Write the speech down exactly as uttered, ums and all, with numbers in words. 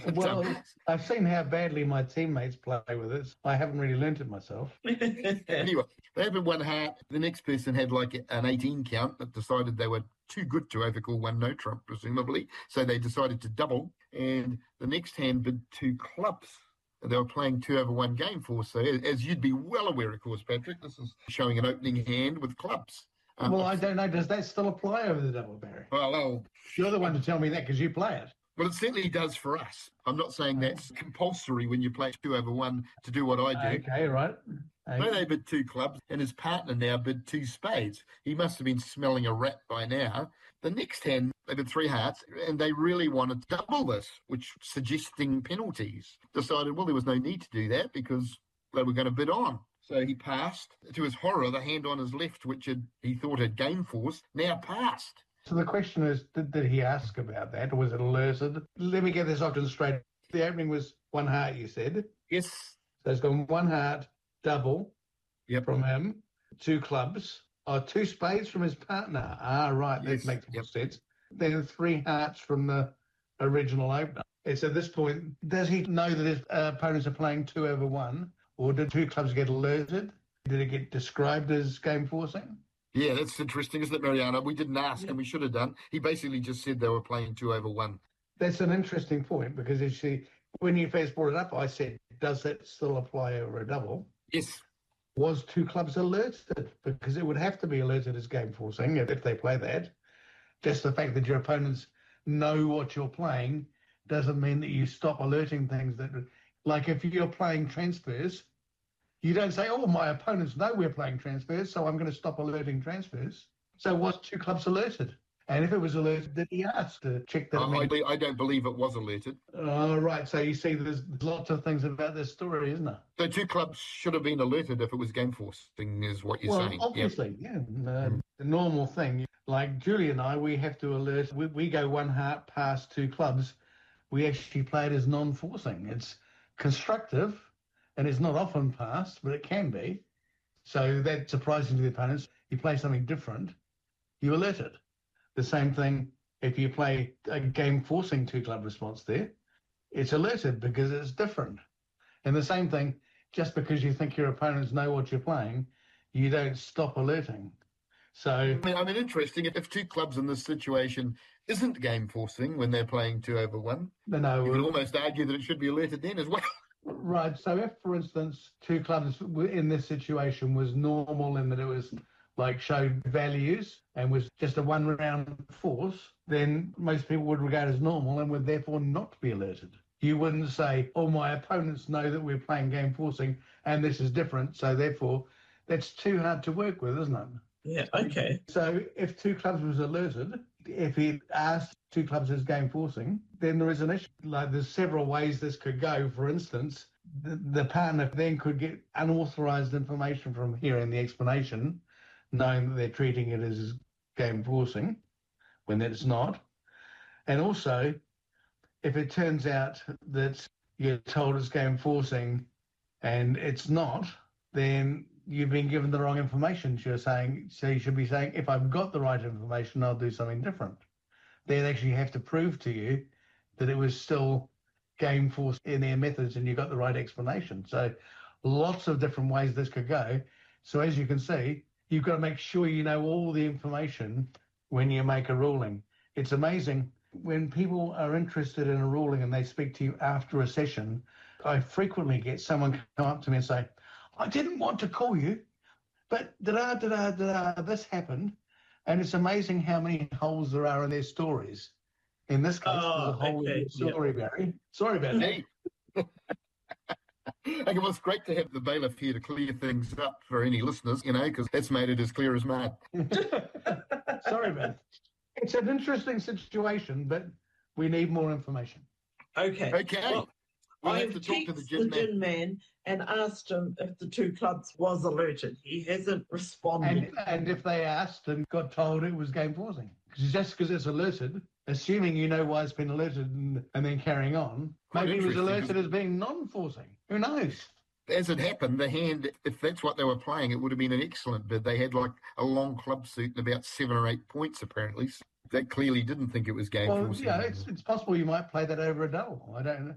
But, Well, um, I've seen how badly my teammates play with it. I haven't really learnt it myself. anyway, they had one heart. The next person had like an eighteen count that decided they were too good to overcall one no trump, presumably. So they decided to double. And the next hand bid two clubs. They were playing two over one game for. So as you'd be well aware, of course, Patrick, this is showing an opening hand with clubs. Um, Well, I don't know. Does that still apply over the double, Barry? Well, well, You're the one to tell me that because you play it. Well, it certainly does for us. I'm not saying that's compulsory when you play two over one to do what I do. Okay, right. Okay. No, they bid two clubs, and his partner now bid two spades. He must have been smelling a rat by now. The next hand, they bid three hearts, and they really wanted to double this, which suggesting penalties. Decided, well, there was no need to do that because they were going to bid on. So he passed. To his horror, the hand on his left, which had, he thought had game force, now passed. So the question is, did, did he ask about that, or was it alerted? Let me get this option straight. The opening was one heart, you said? Yes. So it's gone one heart, double yep. from him, two clubs, oh, two spades from his partner. Ah, right, that yes. makes more yep. sense. Then three hearts from the original opener. It's at this point, does he know that his uh, opponents are playing two over one, or did two clubs get alerted? Did it get described as game forcing? Yeah, that's interesting, isn't it, Mariana? We didn't ask, yeah. and we should have done. He basically just said they were playing two over one. That's an interesting point, because you see, when you first brought it up, I said, does that still apply over a double? Yes. Was two clubs alerted? Because it would have to be alerted as game forcing if they play that. Just the fact that your opponents know what you're playing doesn't mean that you stop alerting things that, like if you're playing transfers, you don't say, oh, my opponents know we're playing transfers, so I'm going to stop alerting transfers. So was two clubs alerted? And if it was alerted, did he ask to check that? Uh, I, I don't believe it was alerted. Oh, right. So you see, there's lots of things about this story, isn't there? So two clubs should have been alerted if it was game forcing, is what you're well, saying. Obviously, yep. yeah. Uh, mm. The normal thing, like Julie and I, we have to alert. We, we go one heart past two clubs. We actually play it as non-forcing. It's constructive. And it's not often passed, but it can be. So that's surprising to the opponents. You play something different, you alert it. The same thing if you play a game forcing two-club response there, it's alerted because it's different. And the same thing, just because you think your opponents know what you're playing, you don't stop alerting. So I mean, I mean, interesting. If two clubs in this situation isn't game forcing when they're playing two over one, no, no, you could almost argue that it should be alerted then as well. Right. So if, for instance, two clubs in this situation was normal in that it was like showed values and was just a one-round force, then most people would regard as normal and would therefore not be alerted. You wouldn't say, oh, my opponents know that we're playing game forcing and this is different, so therefore that's too hard to work with, isn't it? Yeah, okay. So if two clubs was alerted, if he asked two clubs as game forcing, then there is an issue. Like there's several ways this could go. For instance, the, the partner then could get unauthorized information from hearing the explanation, knowing that they're treating it as game forcing when it's not. And also, if it turns out that you're told it's game forcing and it's not, then you've been given the wrong information. You're saying, so you should be saying, if I've got the right information, I'll do something different. They'd actually have to prove to you that it was still game force in their methods and you got the right explanation. So lots of different ways this could go. So as you can see, you've got to make sure you know all the information when you make a ruling. It's amazing when people are interested in a ruling and they speak to you after a session. I frequently get someone come up to me and say, I didn't want to call you, but da-da, da-da, da-da, this happened. And it's amazing how many holes there are in their stories. In this case, oh, there's a hole okay. in your story, yep. Barry. Sorry about that. Okay, well, it's great to have the bailiff here to clear things up for any listeners, you know, because that's made it as clear as mud. Sorry, man. It's an interesting situation, but we need more information. Okay. Okay. Well, we'll I have have to talk to the texted gin the gin man. man and asked him if the two clubs was alerted. He hasn't responded. And, and if they asked and got told it was game forcing. Because just because it's alerted, assuming you know why it's been alerted and, and then carrying on, Quite maybe it was alerted as being non-forcing. Who knows? As it happened, the hand, if that's what they were playing, it would have been an excellent bid. They had like a long club suit and about seven or eight points, apparently. So that clearly didn't think it was game well, forcing. Yeah, it's, it's possible you might play that over a double. I don't know.